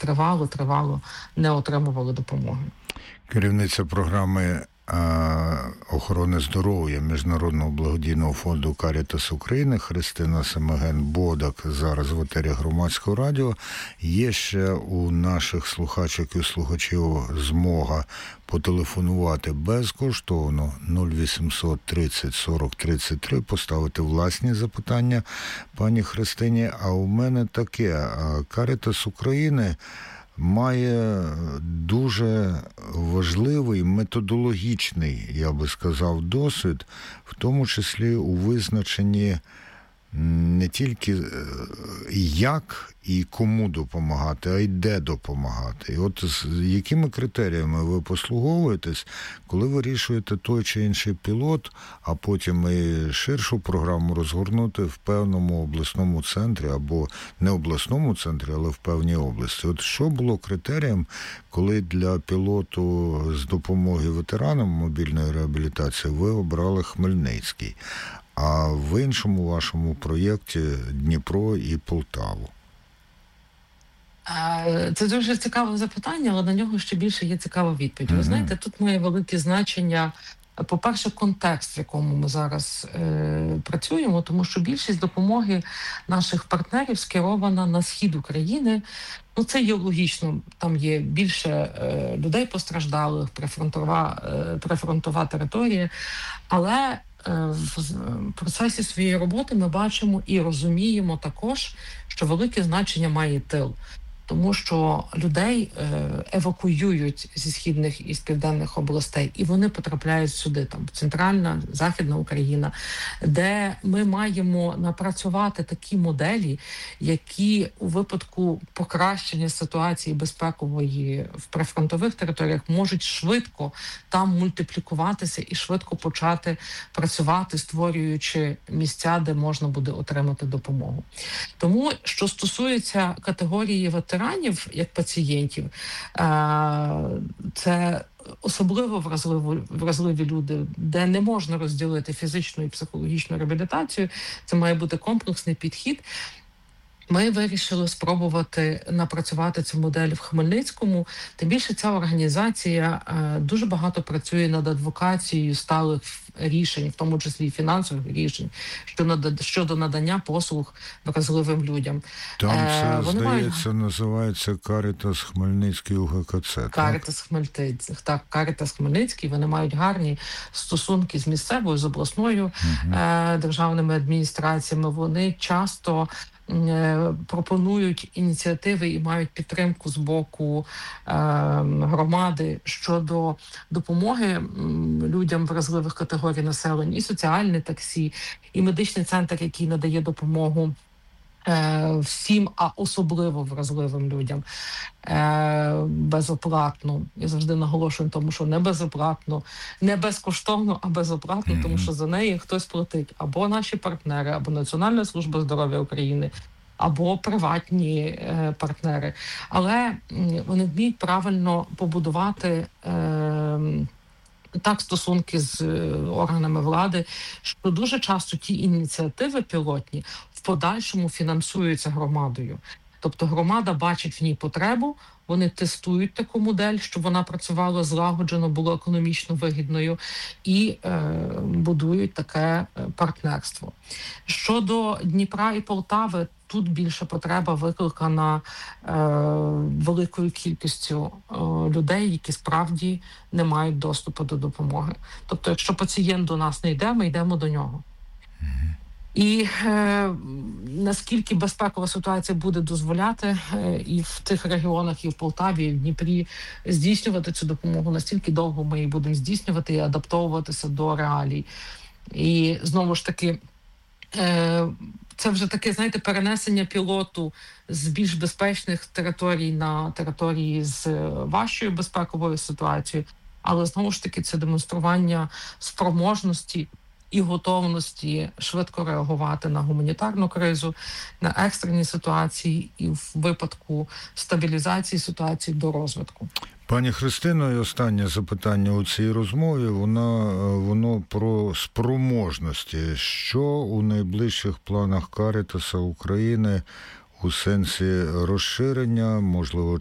тривало не отримували допомоги. Керівниця програми охорони здоров'я Міжнародного благодійного фонду «Карітас України» Христина Семеген-Бодак зараз в етері Громадського радіо. Є ще у наших слухачок і слухачів змога потелефонувати безкоштовно 0800 30 40 33, поставити власні запитання пані Христині. А у мене таке: «Карітас України» має дуже важливий методологічний, я би сказав, досвід, в тому числі у визначенні не тільки як і кому допомагати, а й де допомагати. І от з якими критеріями ви послуговуєтесь, коли вирішуєте той чи інший пілот, а потім і ширшу програму розгорнути в певному обласному центрі, або не обласному центрі, але в певній області. От що було критерієм, коли для пілоту з допомоги ветеранам мобільної реабілітації ви обрали Хмельницький, а в іншому вашому проєкті Дніпро і Полтаву? Це дуже цікаве запитання, але на нього ще більше є цікава відповідь. Ви знаєте, тут має велике значення, по-перше, контекст, в якому ми зараз працюємо, тому що більшість допомоги наших партнерів скерована на схід України. Ну, це є логічно, там є більше людей постраждалих, прифронтова територія, але в процесі своєї роботи ми бачимо і розуміємо також, що велике значення має тил. Тому що людей евакуюють зі східних і з південних областей, і вони потрапляють сюди, там центральна, західна Україна, де ми маємо напрацювати такі моделі, які у випадку покращення ситуації безпекової в прифронтових територіях можуть швидко там мультиплікуватися і швидко почати працювати, створюючи місця, де можна буде отримати допомогу. Тому, що стосується категорії ветеранів, як пацієнтів, це особливо вразливі люди, де не можна розділити фізичну і психологічну реабілітацію. Це має бути комплексний підхід. Ми вирішили спробувати напрацювати цю модель в Хмельницькому. Тим більше ця організація дуже багато працює над адвокацією сталих рішень, в тому числі і фінансових рішень, щодо надання послуг вразливим людям. Там це, здається, називається «Карітас Хмельницький УГКЦ». «Карітас Хмельницький». Вони мають гарні стосунки з місцевою, з обласною державними адміністраціями. Вони часто пропонують ініціативи і мають підтримку з боку громади щодо допомоги людям вразливих категорій населення, і соціальне таксі, і медичний центр, який надає допомогу всім, а особливо вразливим людям, безоплатно. Я завжди наголошую на тому, що не безоплатно, не безкоштовно, а безоплатно, тому що за неї хтось платить. Або наші партнери, або Національна служба здоров'я України, або приватні партнери. Але вони вміють правильно побудувати так стосунки з органами влади, що дуже часто ті ініціативи пілотні в подальшому фінансуються громадою. Тобто громада бачить в ній потребу, вони тестують таку модель, щоб вона працювала злагоджено, була економічно вигідною, і будують таке партнерство. Щодо Дніпра і Полтави, тут більше потреба викликана великою кількістю людей, які справді не мають доступу до допомоги. Тобто, якщо пацієнт до нас не йде, ми йдемо до нього. І наскільки безпекова ситуація буде дозволяти і в тих регіонах, і в Полтаві, і в Дніпрі здійснювати цю допомогу, настільки довго ми її будемо здійснювати і адаптовуватися до реалій. І знову ж таки, це вже таке, знаєте, перенесення пілоту з більш безпечних територій на території з важчою безпековою ситуацією, але знову ж таки це демонстрування спроможності і готовності швидко реагувати на гуманітарну кризу, на екстрені ситуації і в випадку стабілізації ситуації до розвитку. Пані Христино, і останнє запитання у цій розмові, воно про спроможності. Що у найближчих планах Карітаса України у сенсі розширення, можливо,